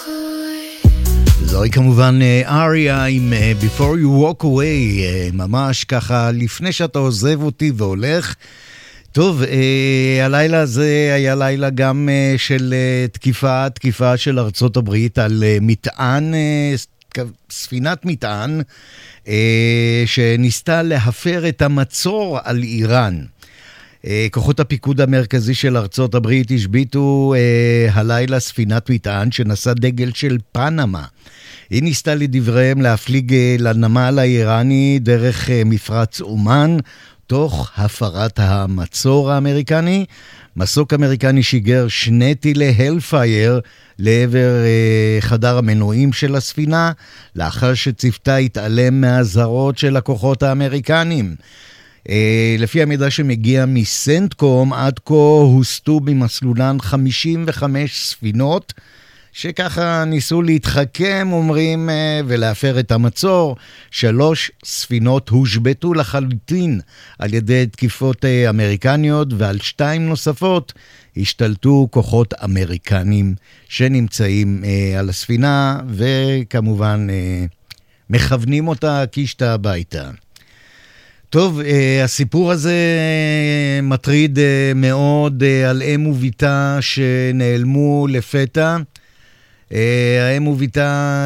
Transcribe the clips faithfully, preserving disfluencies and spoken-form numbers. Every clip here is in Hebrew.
זוהי כמובן אריה עם Before You Walk Away, ממש ככה לפני שאתה עוזב אותי והולך. טוב, הלילה הזה היה לילה גם של תקיפה, תקיפה של ארצות הברית על מטען, ספינת מטען, שניסתה להפר את המצור על איראן. כוחות הפיקוד המרכזי של ארצות הברית השביטו הלילה ספינת מטען שנשא דגל של פנמה. היא ניסתה לדבריהם להפליג לנמל האיראני דרך מפרץ אומן, תוך הפרת המצור האמריקני. מסוק אמריקני שיגר שני טילי הלפייר לעבר חדר המנועים של הספינה, לאחר שצוותה התעלם מהזרות של הכוחות האמריקנים. לפי המידע שמגיע מסנטקום, עד כה הוסטו במסלולן חמישים וחמש ספינות, שככה ניסו להתחכם, אומרים, ולהפר את המצור. שלוש ספינות הושבטו לחלוטין על ידי תקיפות אמריקניות, ועל שתיים נוספות השתלטו כוחות אמריקנים שנמצאים על הספינה, וכמובן מכוונים אותה קישתה הביתה. טוב, הסיפור הזה מטריד מאוד על אם וביתה שנעלמו לפתע. האם וביתה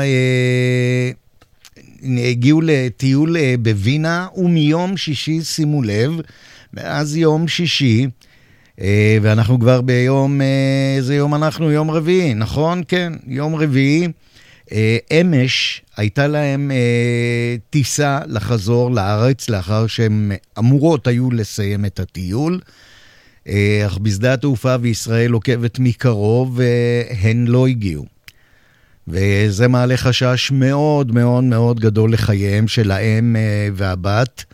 הגיעו לטיול בווינה, ומיום שישי, שימו לב, מאז יום שישי, ואנחנו כבר ביום, איזה יום אנחנו? יום רביעי, נכון? כן, יום רביעי. אמש הייתה להם טיסה לחזור לארץ, לאחר שהם אמורות היו לסיים את הטיול, אך בשדה התעופה בישראל עוקבת מקרוב, והן לא הגיעו. וזה מעלה חשש מאוד מאוד מאוד גדול לחייהם של האם והבת.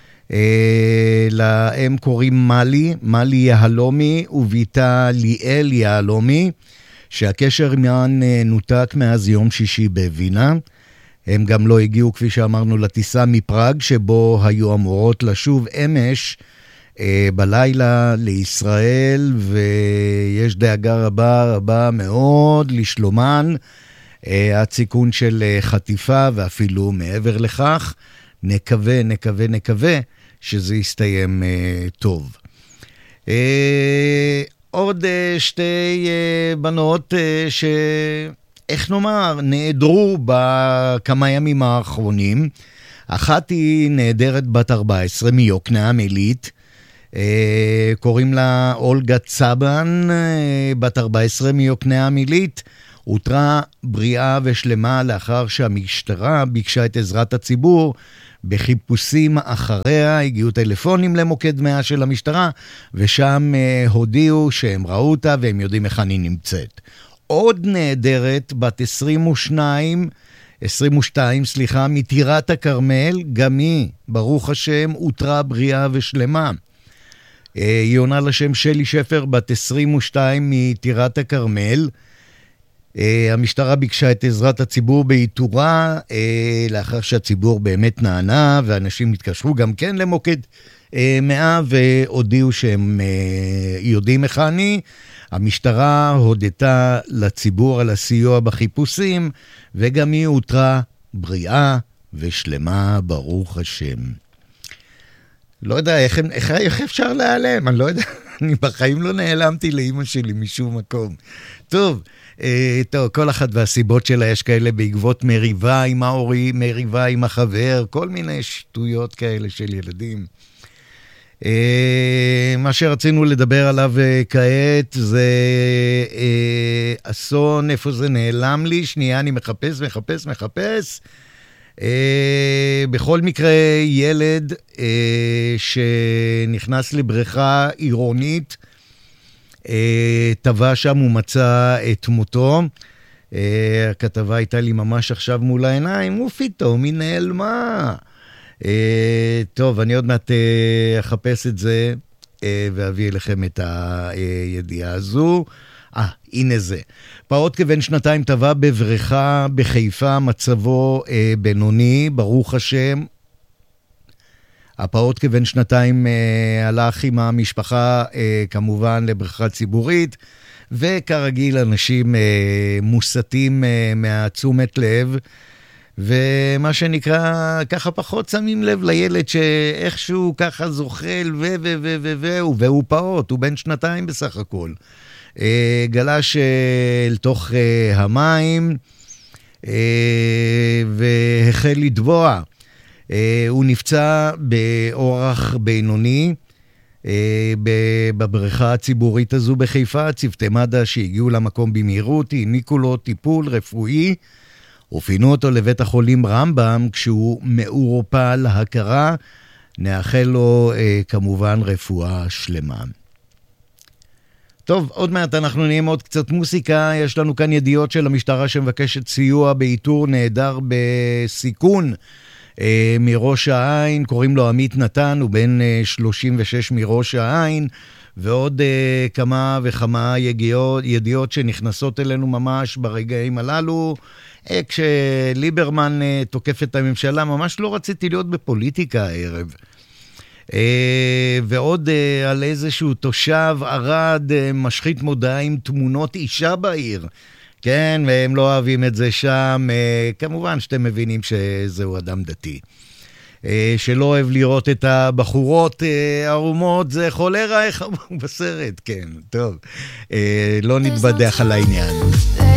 לאם קוראים מלי, מלי יהלומי, וביתה ליאל יהלומי, שהקשר עמן נותק מאז יום שישי בווינה. הם גם לא הגיעו, כפי שאמרנו, לטיסה מפראג, שבו היו אמורות לשוב אמש בלילה לישראל, ויש דאגה רבה רבה מאוד לשלומן, הסיכון של חטיפה, ואפילו מעבר לכך. נקווה, נקווה, נקווה שזה יסתיים טוב. עוד שתי בנות ש... איך נאמר, נעדרו בכמה ימים האחרונים. אחת היא נעדרת בת ארבע עשרה מיוקנעם עילית, קוראים לה אולגה צבן, בת ארבע עשרה מיוקנעם עילית, הותרה בריאה ושלמה לאחר שהמשטרה ביקשה את עזרת הציבור בחיפושים אחריה. הגיעו טלפונים למוקד מאה של המשטרה, ושם הודיעו שהם ראו אותה והם יודעים איך אני נמצאת. עוד נעדרת בת עשרים ושתיים, עשרים ושתיים, סליחה, מטירת הכרמל, גם היא, ברוך השם, הותרה בריאה ושלמה. היא עונה לשם שלי שפר, בת עשרים ושתיים מטירת הכרמל. המשטרה ביקשה את עזרת הציבור באיתורה, לאחר שהציבור באמת נענה, ואנשים התקשרו גם כן למוקד מאה, והודיעו שהם יודעים איך אני. המשטרה הודתה לציבור על הסיוע בחיפושים, וגם היא הותרה בריאה ושלמה, ברוך השם. לא יודע, איך, איך, איך אפשר להיעלם? אני לא יודע, אני בחיים לא נעלמתי לאמא שלי משום מקום. טוב, אה, טוב, כל אחת והסיבות שלה, יש כאלה בעקבות מריבה עם ההורי, מריבה עם החבר, כל מיני שטויות כאלה של ילדים. אה, מה שרצינו לדבר עליו אה, כעת זה אה, אסון, איפה זה נעלם לי? שנייה, אני מחפש, מחפש, מחפש. Uh, בכל מקרה, ילד uh, שנכנס לבריכה עירונית, uh, טבע שם ומצא את מותו. uh, הכתבה הייתה לי ממש עכשיו מול העיניים, ופתאום היא נעלמה. uh, טוב, אני עוד מעט uh, אחפש את זה uh, ואביא אליכם את הידיעה הזו. אה, הנה זה. פעוט כבן שנתיים טבע בבריכה בחיפה, מצבו אה, בינוני, ברוך השם. הפעוט כבן שנתיים אה, הלך עם המשפחה אה, כמובן לבריכה ציבורית, וכרגיל אנשים אה, מוסתים אה, מהתשומת לב, ומה שנקרא, ככה פחות שמים לב לילד שאיכשהו ככה זוחל ו ו ו ו ו והוא פעוט, הוא בן שנתיים בסך הכל. אה, גלש אה, לתוך אה, המים, אה, והחל לטבוע. אה, הוא נפצע באורח בינוני, אה, בבריכה הציבורית הזו בחיפה. צוותי מד"א שהגיעו למקום במהירות, העניקו לו טיפול רפואי, ופינו אותו לבית החולים רמב"ם כשהוא מעורפל הכרה. נאחל לו אה, כמובן רפואה שלמה. טוב, עוד מעט אנחנו נהיה עוד קצת מוסיקה. יש לנו כאן ידיעות של המשטרה שמבקשת סיוע באיתור נעדר בסיכון אה, מראש העין. קוראים לו עמית נתן, הוא בן אה, שלושים ושש מראש העין, ועוד אה, כמה וכמה ידיעות, ידיעות שנכנסות אלינו ממש ברגעים הללו. אה, כשליברמן אה, תוקף את הממשלה, ממש לא רציתי להיות בפוליטיקה הערב. Uh, ועוד uh, על איזשהו תושב ערד uh, משחית מודעה עם תמונות אישה בעיר. כן, והם לא אוהבים את זה שם. Uh, כמובן שאתם מבינים שזהו אדם דתי. Uh, שלא אוהב לראות את הבחורות uh, ערומות, זה חולרה איך בסרט, כן, טוב. Uh, לא נתבדח על העניין.